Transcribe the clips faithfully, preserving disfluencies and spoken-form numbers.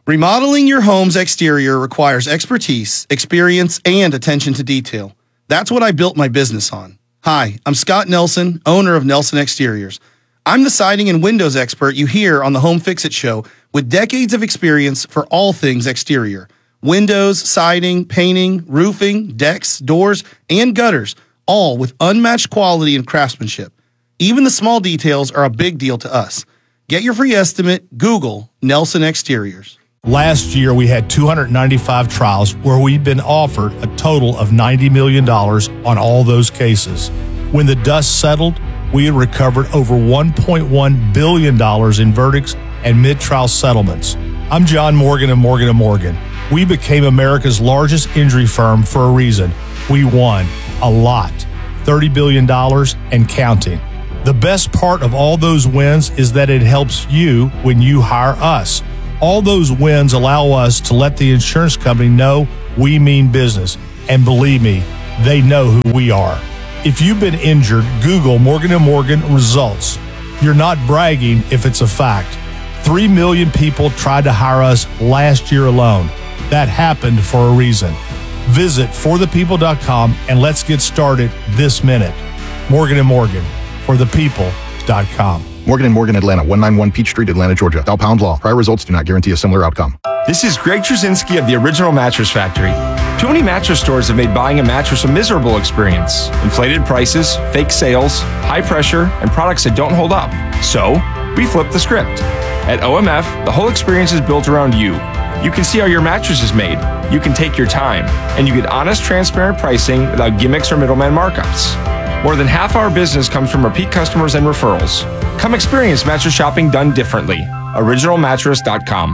Remodeling your home's exterior requires expertise, experience, and attention to detail. That's what I built my business on. Hi, I'm Scott Nelson, owner of Nelson Exteriors. I'm the siding and windows expert you hear on the Home Fix-It Show with decades of experience for all things exterior. Windows, siding, painting, roofing, decks, doors, and gutters, all with unmatched quality and craftsmanship. Even the small details are a big deal to us. Get your free estimate, Google Nelson Exteriors. Last year, we had two hundred ninety-five trials where we'd been offered a total of ninety million dollars on all those cases. When the dust settled, we had recovered over one point one billion dollars in verdicts and mid-trial settlements. I'm John Morgan of Morgan and Morgan. We became America's largest injury firm for a reason. We won a lot, thirty billion dollars and counting. The best part of all those wins is that it helps you when you hire us. All those wins allow us to let the insurance company know we mean business. And believe me, they know who we are. If you've been injured, Google Morgan and Morgan results. You're not bragging if it's a fact. Three million people tried to hire us last year alone. That happened for a reason. Visit for the people dot com and let's get started this minute. Morgan and Morgan, for the people dot com. Morgan and Morgan, Atlanta, one ninety-one Peach Street, Atlanta, Georgia. Dial pound law. Prior results do not guarantee a similar outcome. This is Greg Trzynski of the Original Mattress Factory. Too many mattress stores have made buying a mattress a miserable experience. Inflated prices, fake sales, high pressure, and products that don't hold up. So, we flipped the script. At O M F, the whole experience is built around you. You can see how your mattress is made. You can take your time. And you get honest, transparent pricing without gimmicks or middleman markups. More than half our business comes from repeat customers and referrals. Come experience mattress shopping done differently. original mattress dot com.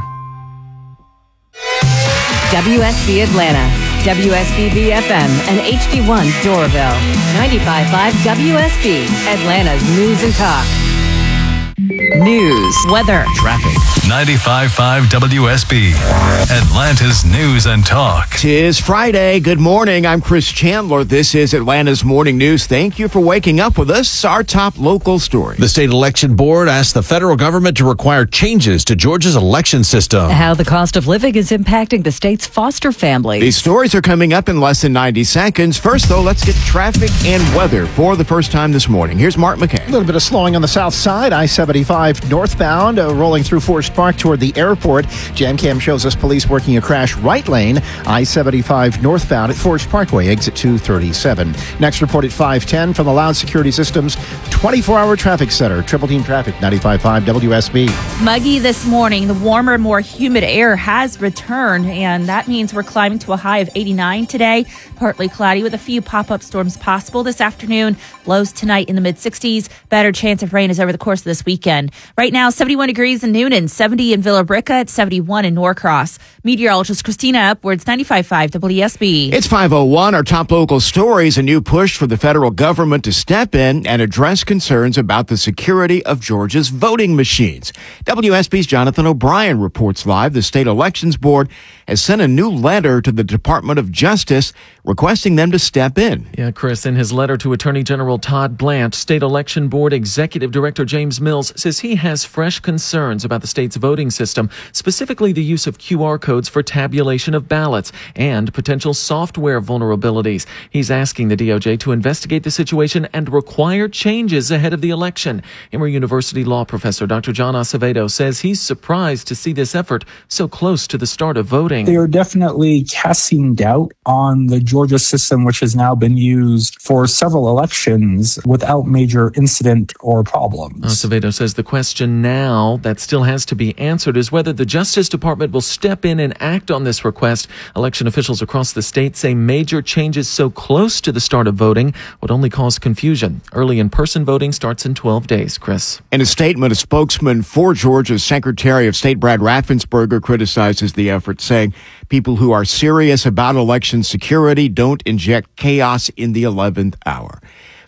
W S B Atlanta, W S B B F M, and H D one Doraville. ninety-five point five W S B, Atlanta's news and talk. News, weather, traffic. ninety-five point five W S B, Atlanta's news and talk. Tis Friday. Good morning. I'm Chris Chandler. This is Atlanta's Morning News. Thank you for waking up with us. Our top local story. The state election board asked the federal government to require changes to Georgia's election system. How the cost of living is impacting the state's foster families. These stories are coming up in less than ninety seconds. First, though, let's get traffic and weather for the first time this morning. Here's Mark McKay. A little bit of slowing on the south side. I seventy-five northbound, uh, rolling through Forest Park toward the airport. JamCam shows us police working a crash right lane. I seventy-five northbound at Forest Parkway, exit two thirty-seven. Next report at five ten from the Loud Security Systems twenty-four hour traffic center. Triple Team Traffic, ninety-five point five W S B. Muggy this morning. The warmer, more humid air has returned, and that means we're climbing to a high of eighty-nine today. Partly cloudy with a few pop-up storms possible this afternoon. Lows tonight in the mid-sixties. Better chance of rain is over the course of this weekend. Right now, seventy-one degrees in Noonan, seventy in Villa Rica, at seventy-one in Norcross. Meteorologist Christina Upwards, ninety-five point five W S B. It's five oh one. Our top local stories. A new push for the federal government to step in and address concerns about the security of Georgia's voting machines. W S B's Jonathan O'Brien reports live. The state elections board has sent a new letter to the Department of Justice requesting them to step in. Yeah, Chris, in his letter to Attorney General Todd Blanche, State Election Board Executive Director James Mills says he has fresh concerns about the state's voting system, specifically the use of Q R codes for tabulation of ballots and potential software vulnerabilities. He's asking the D O J to investigate the situation and require changes ahead of the election. Emory University law professor Doctor John Acevedo says he's surprised to see this effort so close to the start of voting. They are definitely casting doubt on the Georgia system, which has now been used for several elections without major incident or problems. Acevedo says the question now that still has to be answered is whether the Justice Department will step in and act on this request. Election officials across the state say major changes so close to the start of voting would only cause confusion. Early in-person voting starts in twelve days, Chris. In a statement, a spokesman for Georgia's Secretary of State Brad Raffensperger criticizes the effort, saying people who are serious about election security don't inject chaos in the eleventh hour.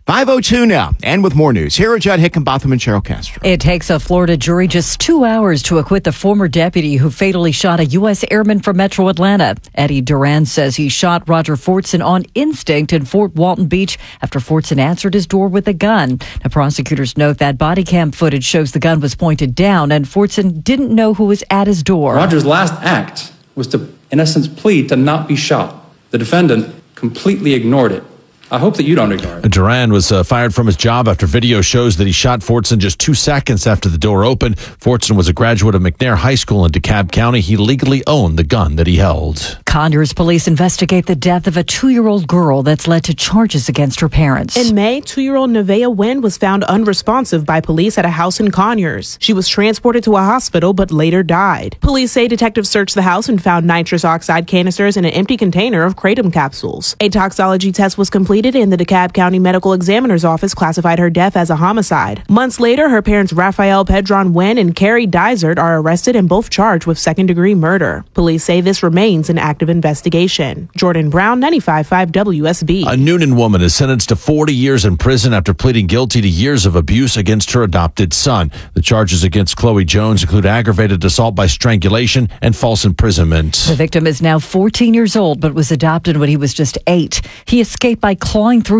five oh two now. And with more news, here are Judd Hickenbotham and Cheryl Castro. It takes a Florida jury just two hours to acquit the former deputy who fatally shot a U S airman from Metro Atlanta. Eddie Duran says he shot Roger Fortson on instinct in Fort Walton Beach after Fortson answered his door with a gun. Now, prosecutors note that body cam footage shows the gun was pointed down and Fortson didn't know who was at his door. Roger's last act was to, in essence, plead to not be shot. The defendant completely ignored it. I hope that you don't ignore it. Duran was uh, fired from his job after video shows that he shot Fortson just two seconds after the door opened. Fortson was a graduate of McNair High School in DeKalb County. He legally owned the gun that he held. Conyers police investigate the death of a two-year-old girl that's led to charges against her parents. In May, two-year-old Nevaeh Wynn was found unresponsive by police at a house in Conyers. She was transported to a hospital but later died. Police say detectives searched the house and found nitrous oxide canisters in an empty container of kratom capsules. A toxicology test was completed and the DeKalb County Medical Examiner's Office classified her death as a homicide. Months later, her parents Raphael Pedron Wynn and Carrie Dysert are arrested and both charged with second-degree murder. Police say this remains an active investigation. Jordan Brown, ninety-five point five W S B. A Noonan woman is sentenced to forty years in prison after pleading guilty to years of abuse against her adopted son. The charges against Chloe Jones include aggravated assault by strangulation and false imprisonment. The victim is now fourteen years old but was adopted when he was just eight. He escaped by clawing through